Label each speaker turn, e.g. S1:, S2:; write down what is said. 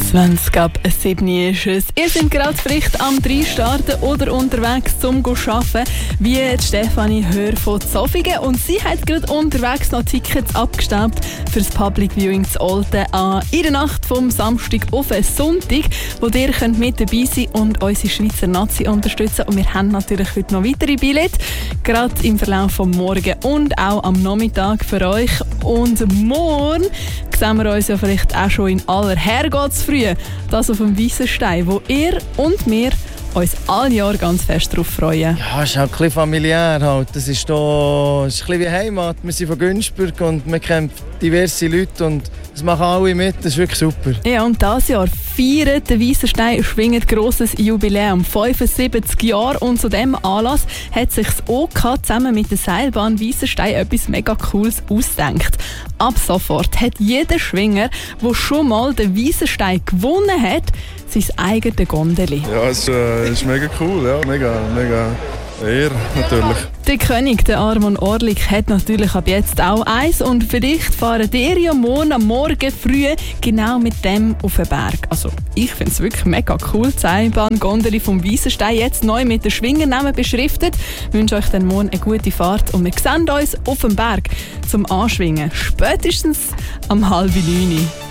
S1: 20 ab 7 ist es. Ihr seid gerade vielleicht am Reinstarten oder unterwegs zum Arbeiten, wie die Stefanie Hör von Zofingen. Und sie hat gerade unterwegs noch Tickets abgestaubt für das Public Viewing zu Olten in der Nacht vom Samstag auf den Sonntag, wo ihr könnt mit dabei sein und unsere Schweizer Nazi unterstützen. Und wir haben natürlich heute noch weitere Billette, gerade im Verlauf vom Morgen und auch am Nachmittag für euch. Und morgen sehen wir uns ja vielleicht auch schon in aller Herrgottsfrühe, das auf dem Weissenstein, wo ihr und wir uns alle Jahr ganz fest darauf freuen.
S2: Ja, es ist halt ein bisschen familiär. Halt. Das ist ein bisschen wie Heimat. Wir sind von Günzburg und man kennt diverse Leute und das machen alle mit. Das ist wirklich super.
S1: Ja, und dieses Jahr feiert der Weissenstein schwingt grosses Jubiläum, 75 Jahre. Und zu diesem Anlass hat sich das OK zusammen mit der Seilbahn Weissenstein etwas mega Cooles ausgedacht. Ab sofort hat jeder Schwinger, der schon mal den Weissenstein gewonnen hat, sein eigenes Gondeli.
S3: Ja, es ist mega cool, ja, mega eher natürlich.
S1: Der König, der Armon Orlik, hat natürlich ab jetzt auch eins und vielleicht fahren ihr ja morgen am Morgen früh genau mit dem auf den Berg. Also ich finde es wirklich mega cool, die Seilbahn-Gondeli vom Weissenstein jetzt neu mit den Schwingernamen beschriftet. Ich wünsche euch dann morgen eine gute Fahrt und wir sehen uns auf dem Berg zum Anschwingen, spätestens am 8:30.